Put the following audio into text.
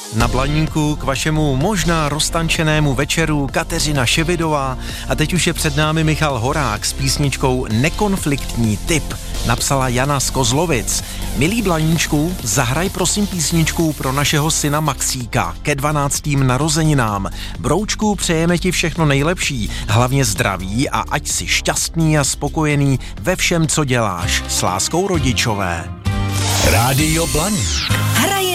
Na Blaníku k vašemu možná roztančenému večeru Kateřina Ševidová a teď už je před námi Michal Horák s písničkou Nekonfliktní typ. Napsala Jana z Kozlovic. Milý Blaníčku, zahraj prosím písničku pro našeho syna Maxíka ke 12. narozeninám. Broučku, přejeme ti všechno nejlepší, hlavně zdraví a ať si šťastný a spokojený ve všem, co děláš. S láskou rodičové. Rádio Blaník. Hraj